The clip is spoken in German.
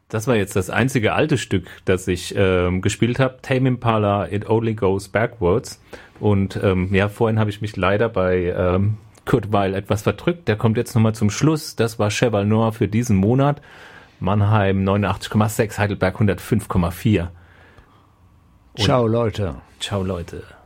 Das war jetzt das einzige alte Stück, das ich gespielt habe. Tame Impala, It Only Goes Backwards. Und vorhin habe ich mich leider bei Kurt Weil etwas verdrückt. Der kommt jetzt nochmal zum Schluss. Das war Cheval Noir für diesen Monat. Mannheim 89,6, Heidelberg 105,4. Ciao, Leute. Ciao, Leute.